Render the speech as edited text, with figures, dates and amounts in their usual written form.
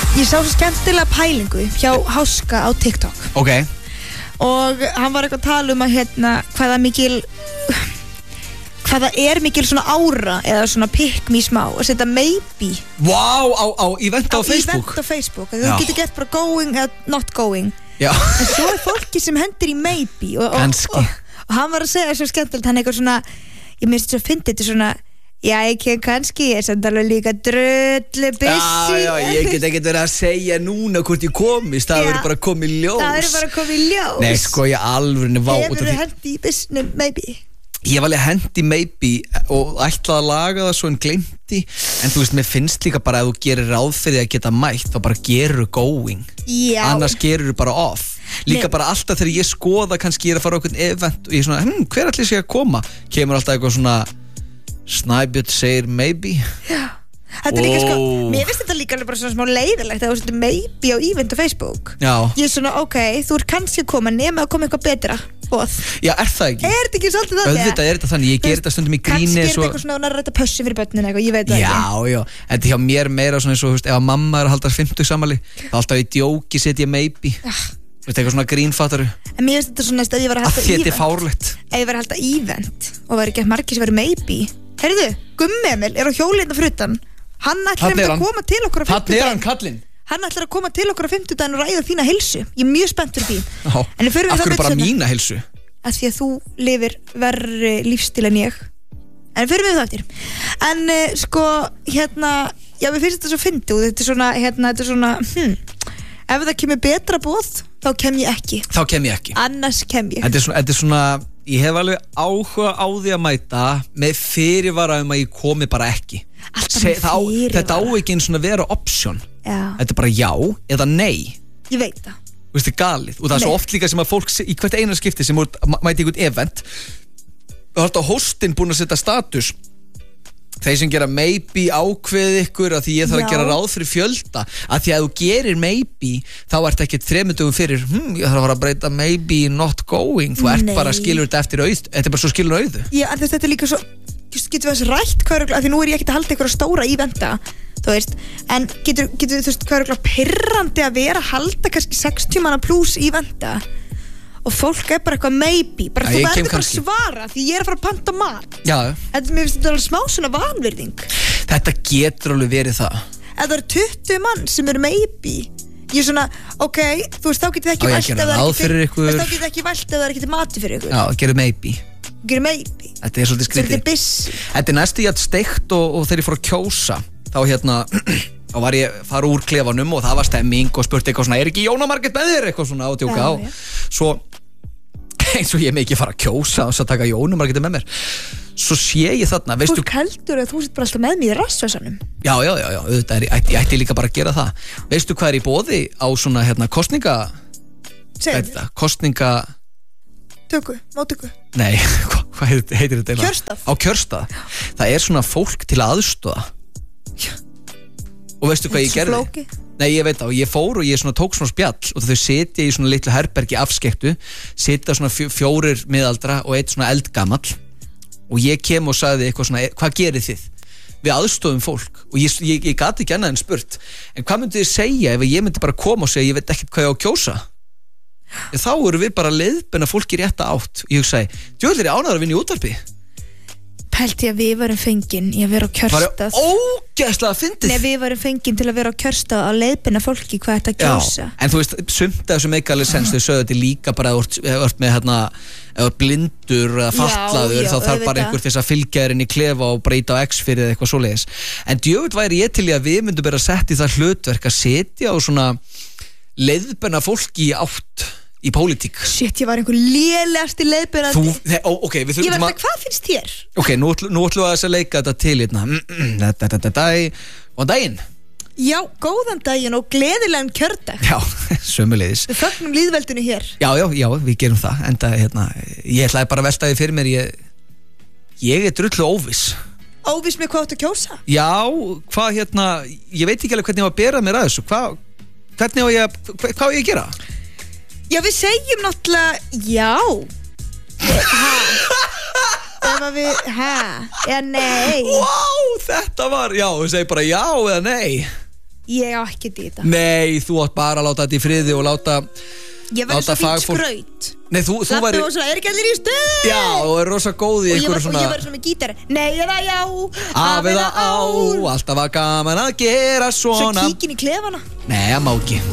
Ég sá svo skemmtilega pælingu hjá Háska á TikTok. Ok. Og hann var eitthvað að tala um að hvað það mikil svona ára eða svona pick me smá að setja maybe. Vá, á event á Facebook. Event á Facebook. Þú getur gett bara going eða not going. Já. En svo fólki sem hendur í maybe og hann var að segja svo skemmtilegt, hann eitthvað svona, ég minnst svo fyndið þetta svona, já, ég kem kannski, ég er samt alveg líka drullu busy. Já, ég get ekkert verið að segja núna hvort ég komist, það verður bara komið ljós. Það verður bara komið ljós. Nei, sko, ég alveg Hefurðu hendi í business maybe? Ég var alveg hendi maybe og ætlaði að laga það svo en gleymdi, en þú veist, mér finnst líka bara að þú gerir ráð fyrir að geta mætt, þá bara gerur going. Já. Annars gerur bara off. Líka bara alltaf þegar ég skoða, kannski ég er að fara á einhvern event og ég er svona, hver ætli sé að koma? Kemur alltaf eitthvað svona, Snæbjörn segir maybe. Já. Þetta líka sko, mér finnst þetta líka bara svona smá leiðilegt að þú setur maybe á event á Facebook. Já. Ég er svona, ok, þú er kannski að koma nema að koma eitthvað betra boð. Já, er það ekki? Er þetta ekki svolítið þannig? Auðvitað er þetta þannig, ég ger þetta stundum í gríni. Kannski er þetta eitthvað svona að rætta pössi fyrir börnin eitthvað, ég veit það ekki. Já, þetta hjá mér meira svona eins og, ef að mamma er að halda 50-samali, þá alltaf í djóki set ég maybe. Eitthvað svona grínfattaru. En mér finnst þetta svona að ég var að halda event. Þetta er fárlegt. Ef ég var að halda event og var ekki margir sem verið maybe. Heyrðu, Gummi Emil er á hjólinu fyrir utan. Hann ætlar að koma til okkur á 50 daginn. Hann er hann kallinn. Hann ætlar að koma til okkur á 50 daginn og ræða þína heilsu. Ég er mjög spennt fyrir því. Af hverju bara mína heilsu? Af því að þú lifir verri lífstíl en ég. En fyrir við það eftir. En sko, já, við finnst þetta svo fyndið. Þetta er svona, ef það kemur betra boð, þá kem ég ekki. Þá kem ég ekki. Annars kem ég. Þetta er svona, ég hef alveg áhuga á því að mæta með fyrirvara að ég komi bara ekki. Alltaf með fyrirvara. Þetta á ekki einu svona vera option. Já. Þetta er bara já eða nei. Ég veit það. Þú veist, þetta er galið. Og það er svo oft líka sem að fólk í hvert eina skipti sem mæti einhvern event, þá er þetta hostinn búin að setja status. Þeir sem gera maybe ákveð ykkur að því ég þarf að gera ráð fyrir fjölda, að því að þú gerir maybe þá ert ekki 3 dögum fyrir ég þarf að fara að breyta maybe not going, þú ert bara skilur þetta eftir auð, þetta er bara svo skilur auðu. Já, en þetta er líka svo, getur við þess rætt hvað, af því nú er ég ekkert að halda ykkur stóra íventa, þú veist, en getur þú veist hvað er pirrandi að vera að halda kannski 60 manna plus íventa og fólk er bara eitthvað maybe, bara þú verður bara að svara því ég er að fara að panta mat. Já. Mér finnst þetta alveg smá svona vanvirðing. Þetta getur alveg verið það. Ef það eru 20 mann sem eru maybe, ég er svona, ok, þú veist, þá getur það ekki vælt ef það er ekki til mati fyrir ykkur. Já, gerðu maybe. Gerðu maybe. Þetta er svolítið skrítið. Þetta er næstu jætt steikt og þegar ég fór að kjósa, þá var ég fara úr klefanum og það var stemming og spurti eitthvað svona, er ekki Jóna Margrét með þér? Eitthvað svona og tjóka á. Svo, eins og ég með ekki fara að kjósa og svo taka Jóna Margrét með mér. Svo sé ég þarna, veistu... Fólk heldur að þú sitt bara alltaf með mér í rassvæsanum. Já, ég ætti líka bara að gera það. Veistu hvað er í boði á svona kostninga... Kostninga... Móttöku. Nei, hvað heitir þetta? Kjörstað. Á kjörstað. Það er svona fólk til aðstoða. Já. Og veistu hvað ég gerði? Nei, ég veit það, og ég fór og ég tók svona spjall og þau setja í svona litlu herbergi afskektu, setja svona 4 miðaldra og 1 svona eldgamall og ég kem og sagði eitthvað svona, hvað gerir þið? Við aðstofum fólk og ég gat ekki annað en spurt, en hvað myndi þið segja ef ég myndi bara koma og segja, ég veit ekkert hvað ég á að kjósa? Þá eru við bara leiðbenna fólki í rétta átt og ég hugsaði, djöðlir ég ánægður að vinna í útvarpi? Pælti að við varum fengin í að vera á kjörstað. Það var ógeðslega fyndið. Nei, við varum fengin til að vera á kjörstað að leiðbeina fólki hvað þetta kjósa. Já, en þú veist, sumt af þessu meika alveg sens, þau sögðu þetta líka bara að þú ert með ef blindur eða fatlaður, þá þarf bara einhver þess að fylgja þér inn í klefa og breyta á X fyrir eitthvað svoleiðis. En djöfull væri ég til í að við myndum bara að setja í það hlutverk að setja og svona leiðbeina fólki í átt í pólitík. Shit, ég var einhver lélegasti leiðbeinandi. Okay, við þurfum að... Hvað finnst þér? Ok, nú ætlum við að leika þetta til og daginn. Já, góðan daginn og gleðilegan kjördag. Já, sömuleiðis. Við fögnum lýðveldinu hér. Já, við gerum það. Enda, ég ætlaði bara að velta því fyrir mér, ég er drullu óviss. Óviss með hvað áttu að kjósa? Já, hvað ég veit ekki alveg hvernig ég var að bera mér að þessu. Hvað á ég að gera? Já, við segjum náttúrulega já. Ef að við, eða nei. Wow, þetta var, já, við segjum bara já eða nei. Ég á ekki þetta. Nei, þú átt bara að láta þetta í friði og láta Ég verði svo fínt skraut. Nei, þú væri Svo, er ekki allir í stuð? Já, þú er rosa góð í einhverju svona Og ég verði svona með gítar. Nei eða já, af eða á. Alltaf var gaman að gera svona. Svo kíkin í klefana. Nei, það má ekki.